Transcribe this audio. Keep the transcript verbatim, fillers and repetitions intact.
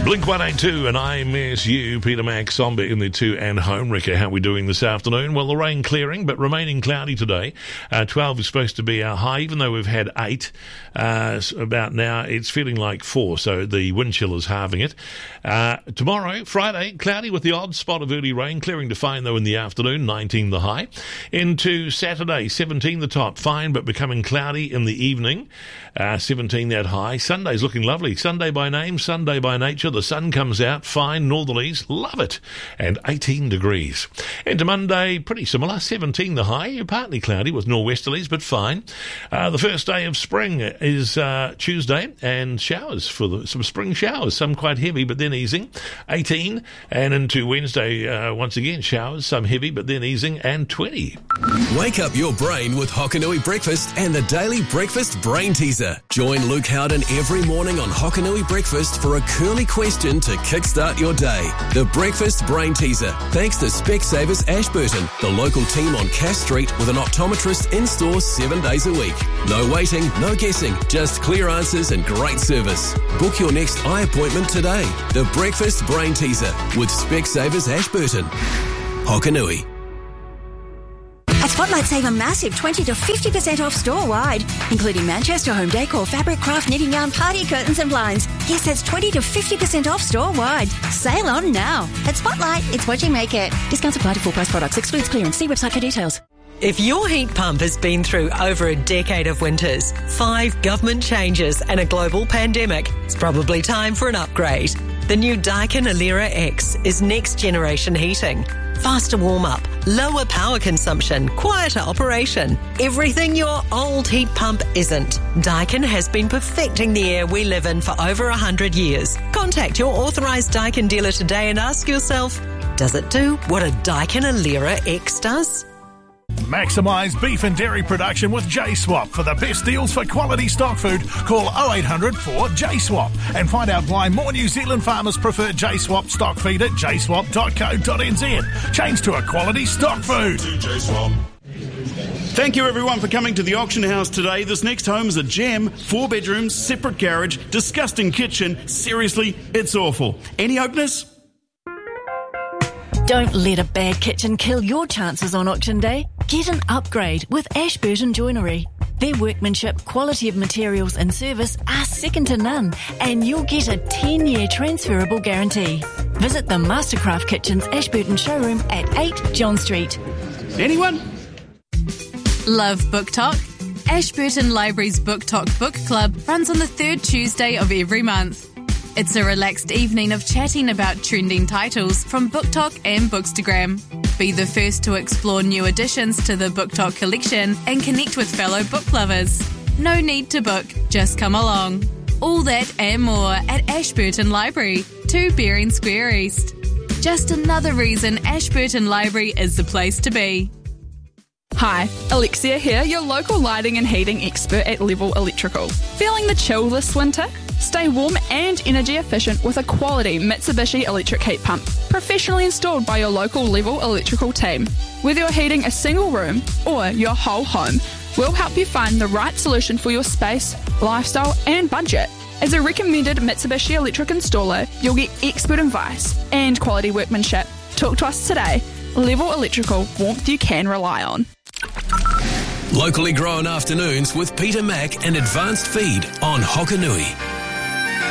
Blink one eighty-two and I Miss You, Peter Mac, Somber in the two and Home Wrecker. How are we doing this afternoon? Well, the rain clearing, but remaining cloudy today. Uh, twelve is supposed to be our high, even though we've had eight. Uh, about now, it's feeling like four, so the wind chill is halving it. Uh, tomorrow, Friday, cloudy with the odd spot of early rain, clearing to fine though in the afternoon, nineteen the high. Into Saturday, seventeen the top, fine but becoming cloudy in the evening, uh, seventeen that high. Sunday's looking lovely. Sunday by name, Sunday by nature. The sun comes out, fine, northerlies, love it, and eighteen degrees. Into Monday, pretty similar, seventeen the high, partly cloudy with nor'westerlies, but fine. Uh, the first day of spring is uh, Tuesday, and showers for the, some spring showers, some quite heavy, but then easing, eighteen, and into Wednesday, uh, once again, showers, some heavy, but then easing, and twenty. Wake up your brain with Hokanui Breakfast and the Daily Breakfast Brain Teaser. Join Luke Howden every morning on Hokanui Breakfast for a curly question to kickstart your day. The Breakfast Brain Teaser. Thanks to Specsavers Ashburton, the local team on Cass Street with an optometrist in-store seven days a week. No waiting, no guessing, just clear answers and great service. Book your next eye appointment today. The Breakfast Brain Teaser with Specsavers Ashburton. Hokanui. At Spotlight, save a massive twenty to fifty percent off store-wide, including Manchester home decor, fabric, craft, knitting yarn, party curtains and blinds. Yes, that's twenty to fifty percent off store-wide. Sale on now. At Spotlight, it's what you make it. Discounts apply to full-price products. Excludes clearance. See website for details. If your heat pump has been through over a decade of winters, five government changes and a global pandemic, it's probably time for an upgrade. The new Daikin Alera X is next-generation heating. Faster warm-up, lower power consumption, quieter operation. Everything your old heat pump isn't. Daikin has been perfecting the air we live in for over one hundred years. Contact your authorised Daikin dealer today and ask yourself, does it do what a Daikin Alera X does? Maximise beef and dairy production with J-Swap. For the best deals for quality stock food, call oh eight hundred four J swap and find out why more New Zealand farmers prefer J-Swap stock feed at j swap dot co dot n z. Change to a quality stock food. Thank you everyone for coming to the auction house today. This next home is a gem, four bedrooms, separate garage, disgusting kitchen. Seriously, it's awful. Any openers? Don't let a bad kitchen kill your chances on auction day. Get an upgrade with Ashburton Joinery. Their workmanship, quality of materials and service are second to none, and you'll get a ten-year transferable guarantee. Visit the Mastercraft Kitchens Ashburton showroom at eight John Street. Anyone? Love Book Talk? Ashburton Library's Book Talk Book Club runs on the third Tuesday of every month. It's a relaxed evening of chatting about trending titles from Book Talk and Bookstagram. Be the first to explore new additions to the Book Talk collection and connect with fellow book lovers. No need to book, just come along. All that and more at Ashburton Library, two Bering Square East. Just another reason Ashburton Library is the place to be. Hi, Alexia here, your local lighting and heating expert at Level Electrical. Feeling the chill this winter? Stay warm and energy efficient with a quality Mitsubishi electric heat pump, professionally installed by your local Level Electrical team. Whether you're heating a single room or your whole home, we'll help you find the right solution for your space, lifestyle and budget. As a recommended Mitsubishi electric installer, you'll get expert advice and quality workmanship. Talk to us today. Level Electrical, warmth you can rely on. Locally grown afternoons with Peter Mac and Advanced Feed on Hokanui.